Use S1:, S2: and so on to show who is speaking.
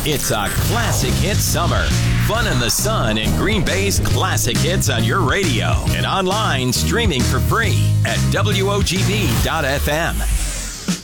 S1: It's a classic hit summer. Fun in the sun and Green Bay's classic hits on your radio and online streaming for free at WOGB.FM.